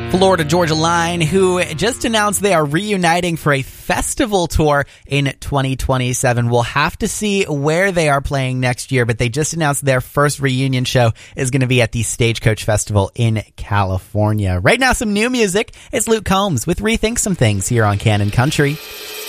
Florida Georgia Line, who just announced they are reuniting for a festival tour in 2027. We'll have to see where they are playing next year, but they just announced their first reunion show is going to be at the Stagecoach Festival in California. Right now, some new music. It's Luke Combs with Rethink Some Things here on Canon Country.